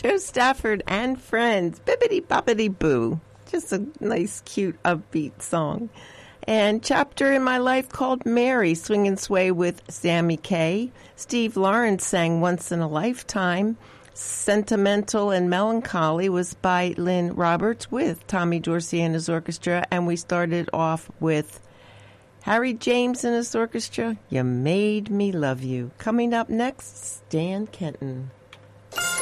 Joe Stafford and Friends, Bibbidi Bobbidi Boo. Just a nice, cute, upbeat song. And Chapter in My Life called Mary, Swing and Sway with Sammy Kaye. Steve Lawrence sang Once in a Lifetime. Sentimental and Melancholy was by Lynn Roberts with Tommy Dorsey and his orchestra. And we started off with Harry James and his orchestra, You Made Me Love You. Coming up next, Stan Kenton.